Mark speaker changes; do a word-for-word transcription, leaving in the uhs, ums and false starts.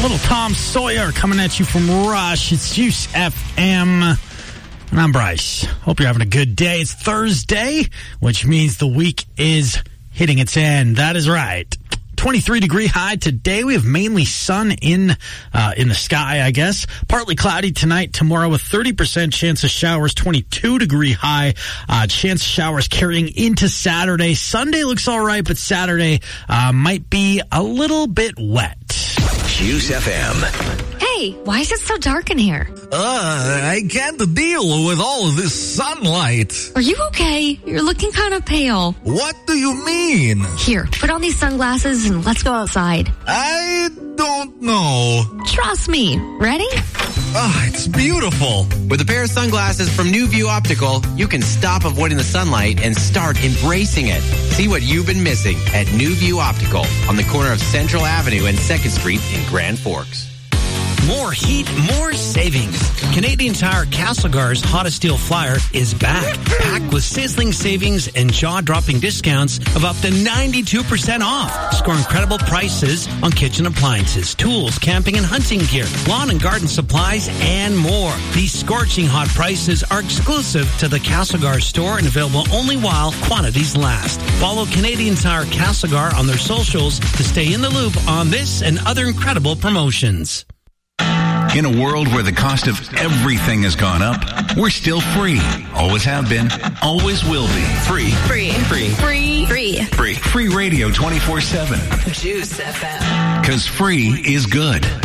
Speaker 1: Little Tom Sawyer coming at you from Rush. It's Juice F M. And I'm Bryce. Hope you're having a good day. It's Thursday, which means the week is hitting its end. That is right. twenty-three degree high today. We have mainly sun in uh, in the sky, I guess. Partly cloudy tonight, tomorrow with thirty percent chance of showers, twenty-two degree high. Uh, chance of showers carrying into Saturday. Sunday looks all right, but Saturday uh, might be a little bit wet.
Speaker 2: Juice F M.
Speaker 3: Hey, why is it so dark in here?
Speaker 4: Uh, I can't deal with all of this sunlight.
Speaker 3: Are you okay? You're looking kind of pale.
Speaker 4: What do you mean?
Speaker 3: Here, put on these sunglasses and let's go outside.
Speaker 4: I don't know.
Speaker 3: Trust me. Ready?
Speaker 4: Ah, it's beautiful.
Speaker 5: With a pair of sunglasses from New View Optical, you can stop avoiding the sunlight and start embracing it. See what you've been missing at New View Optical on the corner of Central Avenue and second Street in Grand Forks.
Speaker 6: More heat, more savings. Canadian Tire Castlegar's Hottest Deal Flyer is back, packed with sizzling savings and jaw-dropping discounts of up to ninety-two percent off. Score incredible prices on kitchen appliances, tools, camping and hunting gear, lawn and garden supplies, and more. These scorching hot prices are exclusive to the Castlegar store and available only while quantities last. Follow Canadian Tire Castlegar on their socials to stay in the loop on this and other incredible promotions.
Speaker 7: In a world where the cost of everything has gone up, we're still free. Always have been, always will be. Free.
Speaker 3: Free.
Speaker 7: Free.
Speaker 3: Free. Free.
Speaker 7: Free. Free radio twenty-four seven.
Speaker 2: Juice F M.
Speaker 7: Because free is good.